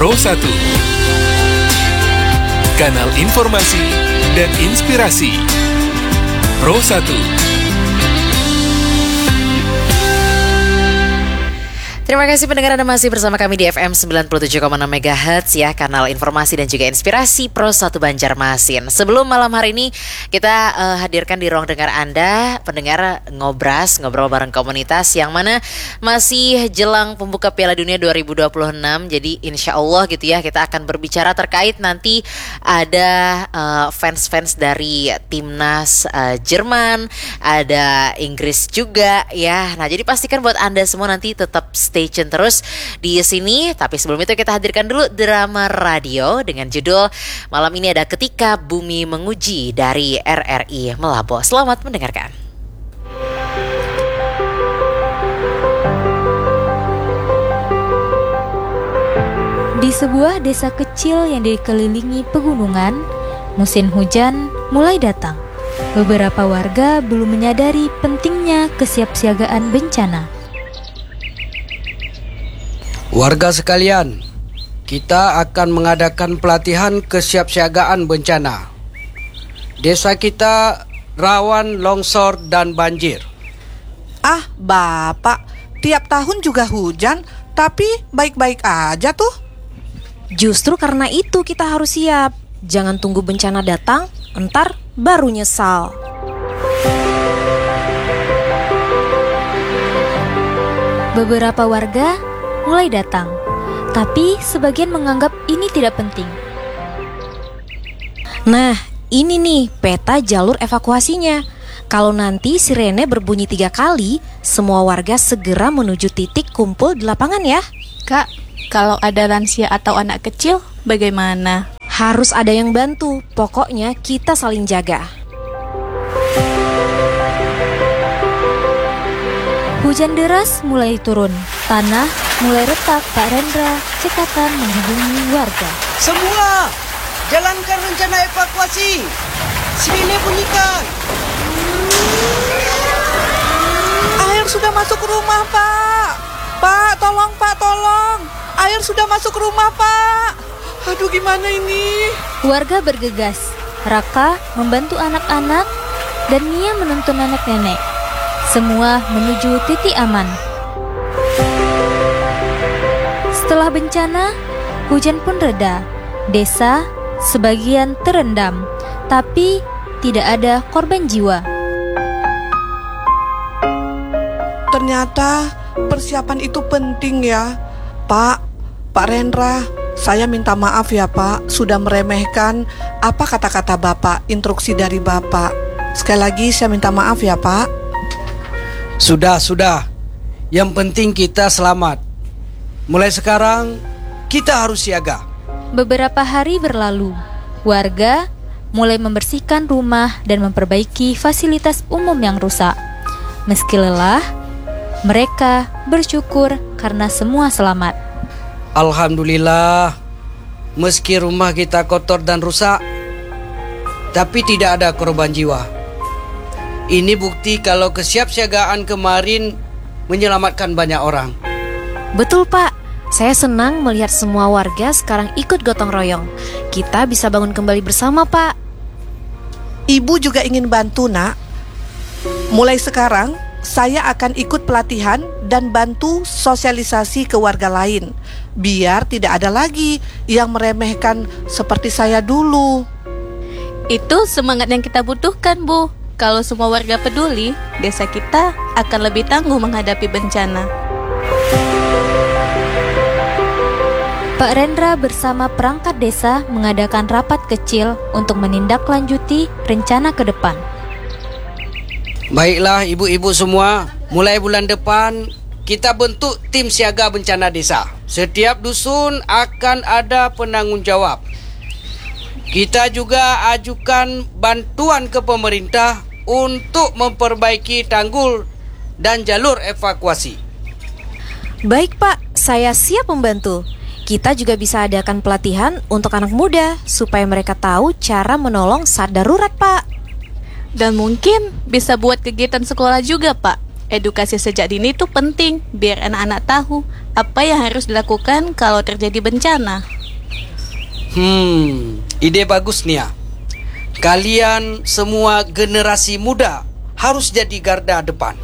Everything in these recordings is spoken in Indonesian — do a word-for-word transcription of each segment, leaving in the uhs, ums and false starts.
Pro satu, kanal informasi dan inspirasi. Pro satu. Terima kasih pendengar, Anda masih bersama kami di F M sembilan puluh tujuh koma enam megahertz ya, kanal informasi dan juga inspirasi Pro satu Banjarmasin. Sebelum malam hari ini kita uh, hadirkan di ruang dengar Anda, pendengar, ngobras, ngobrol bareng komunitas yang mana masih jelang pembuka Piala Dunia dua ribu dua puluh enam. Jadi insya Allah gitu ya, kita akan berbicara terkait nanti ada uh, fans-fans dari timnas uh, Jerman, ada Inggris juga ya. Nah, jadi pastikan buat Anda semua nanti tetap stay tune terus di sini. Tapi sebelum itu kita hadirkan dulu drama radio dengan judul malam ini ada Ketika Bumi Menguji dari R R I Melabo. Selamat mendengarkan. Di sebuah desa kecil yang dikelilingi pegunungan, musim hujan mulai datang. Beberapa warga belum menyadari pentingnya kesiapsiagaan bencana. Warga sekalian, kita akan mengadakan pelatihan kesiapsiagaan bencana. Desa kita rawan longsor dan banjir. Ah, Bapak, tiap tahun juga hujan, tapi baik-baik aja tuh. Justru karena itu kita harus siap. Jangan tunggu bencana datang, entar baru nyesal. Beberapa warga mulai datang, tapi sebagian menganggap ini tidak penting. Nah, ini nih peta jalur evakuasinya. Kalau nanti sirene berbunyi tiga kali, semua warga segera menuju titik kumpul di lapangan ya. Kak, kalau ada lansia atau anak kecil, bagaimana? Harus ada yang bantu, pokoknya kita saling jaga. Hujan deras mulai turun, tanah mulai retak. Pak Rendra cekatan menghubungi warga. Semua, jalankan rencana evakuasi. Sirene bunyikan. Air sudah masuk ke rumah, Pak. Pak, tolong, Pak, tolong. Air sudah masuk ke rumah, Pak. Aduh, gimana ini? Warga bergegas. Raka membantu anak-anak dan Mia menuntun nenek-nenek. Semua menuju titik aman. Setelah bencana, hujan pun reda. Desa sebagian terendam, tapi tidak ada korban jiwa. Ternyata persiapan itu penting ya. Pak, Pak Rendra, saya minta maaf ya Pak, sudah meremehkan apa kata-kata Bapak, instruksi dari Bapak. Sekali lagi saya minta maaf ya Pak. Sudah, sudah. Yang penting kita selamat. Mulai sekarang, kita harus siaga. Beberapa hari berlalu. Warga mulai membersihkan rumah dan memperbaiki fasilitas umum yang rusak. Meski lelah, mereka bersyukur karena semua selamat. Alhamdulillah, meski rumah kita kotor dan rusak, tapi tidak ada korban jiwa. Ini bukti kalau kesiapsiagaan kemarin menyelamatkan banyak orang. Betul Pak, saya senang melihat semua warga sekarang ikut gotong royong. Kita bisa bangun kembali bersama Pak. Ibu juga ingin bantu nak. Mulai sekarang saya akan ikut pelatihan dan bantu sosialisasi ke warga lain, biar tidak ada lagi yang meremehkan seperti saya dulu. Itu semangat yang kita butuhkan, Bu. Kalau semua warga peduli, desa kita akan lebih tangguh menghadapi bencana. Pak Rendra bersama perangkat desa mengadakan rapat kecil untuk menindaklanjuti rencana ke depan. Baiklah ibu-ibu semua, mulai bulan depan kita bentuk tim siaga bencana desa. Setiap dusun akan ada penanggung jawab. Kita juga ajukan bantuan ke pemerintah untuk memperbaiki tanggul dan jalur evakuasi. Baik Pak, saya siap membantu. Kita juga bisa adakan pelatihan untuk anak muda supaya mereka tahu cara menolong saat darurat Pak. Dan mungkin bisa buat kegiatan sekolah juga Pak. Edukasi sejak dini itu penting biar anak-anak tahu apa yang harus dilakukan kalau terjadi bencana. Hmm, ide bagus Nia. Kalian semua generasi muda harus jadi garda depan.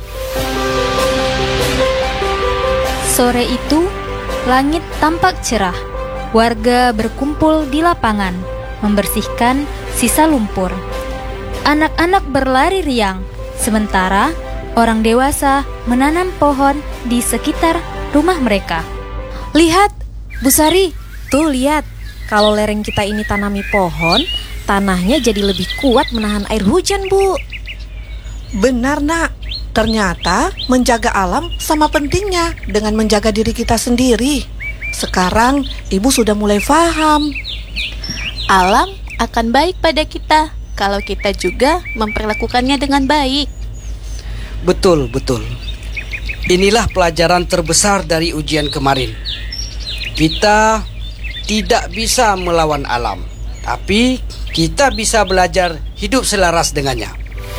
Sore itu, langit tampak cerah. Warga berkumpul di lapangan, membersihkan sisa lumpur. Anak-anak berlari riang, sementara orang dewasa menanam pohon di sekitar rumah mereka. Lihat, Bu Sari, tuh lihat. Kalau lereng kita ini tanami pohon, tanahnya jadi lebih kuat menahan air hujan, Bu. Benar, Nak. Ternyata menjaga alam sama pentingnya dengan menjaga diri kita sendiri. Sekarang Ibu sudah mulai paham. Alam akan baik pada kita kalau kita juga memperlakukannya dengan baik. Betul, betul. Inilah pelajaran terbesar dari ujian kemarin. Kita tidak bisa melawan alam, tapi kita bisa belajar hidup selaras dengannya.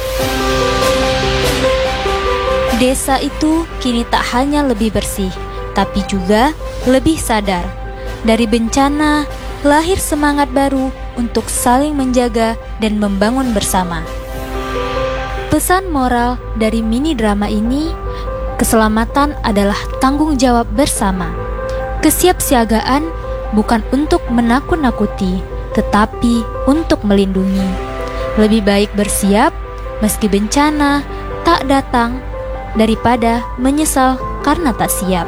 Desa itu kini tak hanya lebih bersih, tapi juga lebih sadar. Dari bencana, lahir semangat baru untuk saling menjaga dan membangun bersama. Pesan moral dari mini drama ini, keselamatan adalah tanggung jawab bersama. Kesiapsiagaan bukan untuk menakut-nakuti, tetapi untuk melindungi. Lebih baik bersiap meski bencana tak datang daripada menyesal karena tak siap.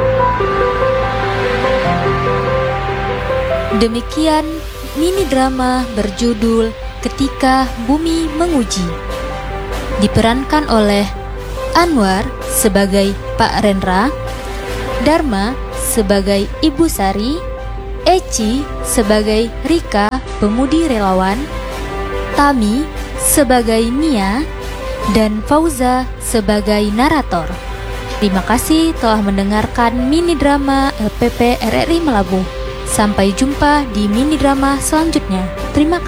Demikian mini drama berjudul Ketika Bumi Menguji, diperankan oleh Anwar sebagai Pak Rendra, Dharma sebagai Ibu Sari, Eci sebagai Rika pemudi relawan, Tami sebagai Nia, dan Fauza sebagai narator. Terima kasih telah mendengarkan mini drama L P P R R I Melabuh. Sampai jumpa di mini drama selanjutnya. Terima kasih.